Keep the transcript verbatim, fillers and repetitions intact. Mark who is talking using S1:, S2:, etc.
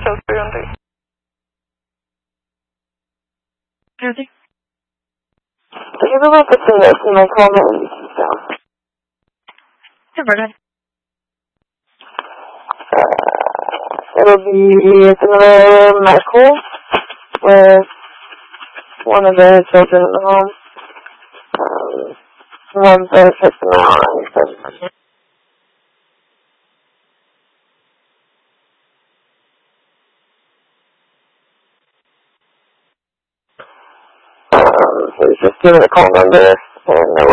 S1: details for you on three.
S2: Everything?
S1: Take a look at this and I'll call my leases down.
S2: Super good.
S1: Uh, it'll be another medical with one of the children in the home. Um, one that takes them out and says, um, so he's just giving a call number and